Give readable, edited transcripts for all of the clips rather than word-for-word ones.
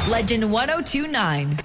Legend 1029.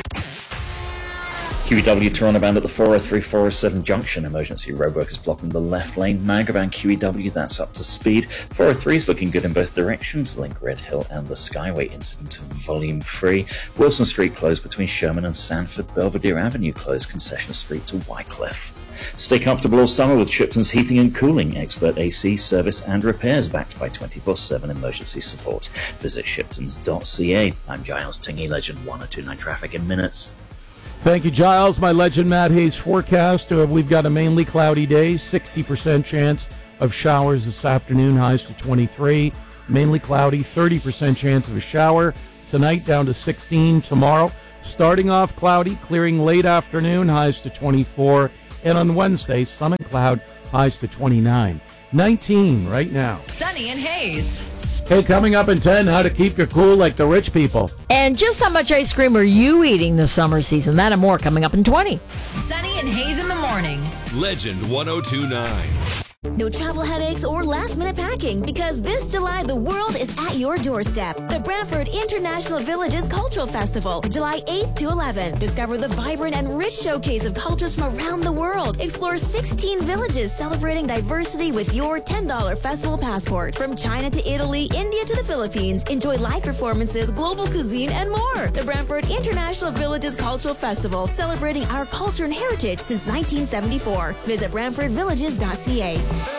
QEW Toronto bound at the 403-407 junction. Emergency roadworkers blocking the left lane. Niagara bound QEW, that's up to speed. 403 is looking good in both directions. Link Red Hill and the Skyway incident volume 3. Wilson Street closed between Sherman and Sanford. Belvedere Avenue closed Concession Street to Wycliffe. Stay comfortable all summer with Shipton's Heating and Cooling. Expert AC service and repairs backed by 24/7 emergency support. Visit shiptons.ca. I'm Giles Tingy, Legend 1029 traffic in minutes. Thank you, Giles. My Legend Matt Hayes forecast. We've got a mainly cloudy day, 60% chance of showers this afternoon, highs to 23. Mainly cloudy, 30% chance of a shower. Tonight down to 16. Tomorrow, starting off cloudy, clearing late afternoon, highs to 24. And on Wednesday, sun and cloud, highs to 29. 19 right now. Sunny and Hayes. Hey, coming up in 10, how to keep your cool like the rich people. And just how much ice cream are you eating this summer season? That and more coming up in 20. Sunny and Hayes in the morning. Legend 1029. No travel headaches or last-minute packing, because this July the world is at your doorstep. The Brantford International Villages Cultural Festival, July 8th to 11th. Discover the vibrant and rich showcase of cultures from around the world. Explore 16 villages celebrating diversity with your $10 festival passport. From China to Italy, India to the Philippines. Enjoy live performances, global cuisine, and more. The Brantford International Villages Cultural Festival, celebrating our culture and heritage since 1974. Visit BrantfordVillages.ca.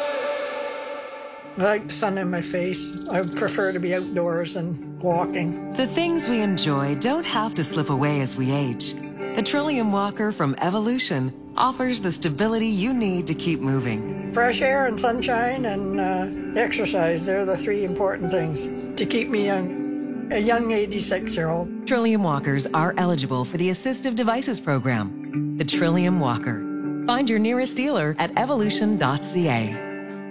I like the sun in my face. I prefer to be outdoors and walking. The things we enjoy don't have to slip away as we age. The Trillium Walker from Evolution offers the stability you need to keep moving. Fresh air and sunshine and exercise, they're the three important things to keep me young. A young 86-year-old. Trillium Walkers are eligible for the Assistive Devices Program. The Trillium Walker. Find your nearest dealer at evolution.ca.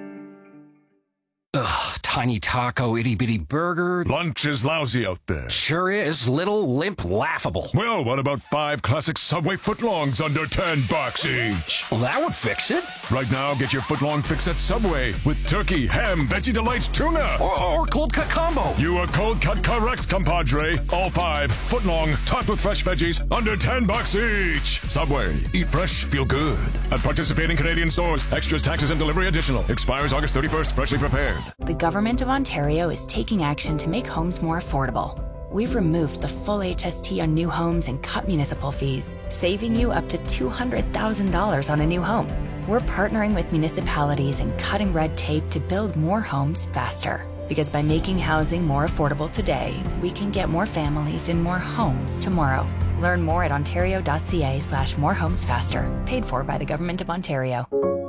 Ugh, tiny taco, itty-bitty burger. Lunch is lousy out there. Sure is. Little, limp, laughable. Well, what about 5 classic Subway footlongs under $10 each? Well, that would fix it. Right now, get your footlong fix at Subway with turkey, ham, Veggie Delights, tuna. Or cold cut combo. You are cold cut correct, compadre. All 5 footlong, topped with fresh veggies, under $10 each. Subway. Eat fresh, feel good. At participating Canadian stores. Extras, taxes, and delivery additional. Expires August 31st. Freshly prepared. The Government of Ontario is taking action to make homes more affordable. We've removed the full HST on new homes and cut municipal fees, saving you up to $200,000 on a new home. We're partnering with municipalities and cutting red tape to build more homes faster. Because by making housing more affordable today, we can get more families in more homes tomorrow. Learn more at ontario.ca/morehomesfaster. Paid for by the Government of Ontario.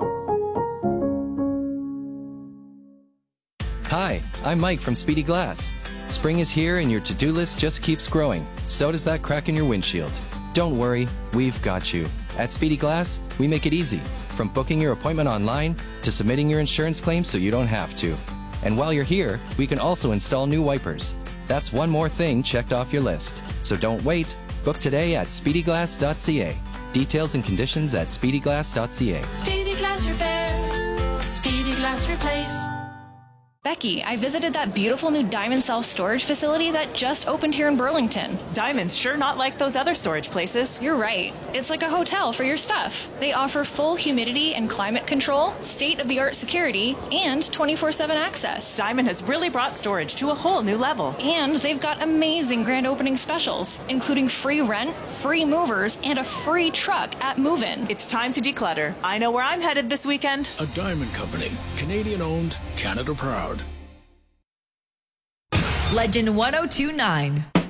Hi, I'm Mike from Speedy Glass. Spring is here and your to-do list just keeps growing. So does that crack in your windshield. Don't worry, we've got you. At Speedy Glass, we make it easy. From booking your appointment online to submitting your insurance claim so you don't have to. And while you're here, we can also install new wipers. That's one more thing checked off your list. So don't wait. Book today at speedyglass.ca. Details and conditions at speedyglass.ca. Speedy Glass Repair. Speedy Glass Replace. Becky, I visited that beautiful new Diamond self-storage facility that just opened here in Burlington. Diamond's sure not like those other storage places. You're right. It's like a hotel for your stuff. They offer full humidity and climate control, state-of-the-art security, and 24/7 access. Diamond has really brought storage to a whole new level. And they've got amazing grand opening specials, including free rent, free movers, and a free truck at move-in. It's time to declutter. I know where I'm headed this weekend. A Diamond Company. Canadian-owned, Canada proud. Legend 1029.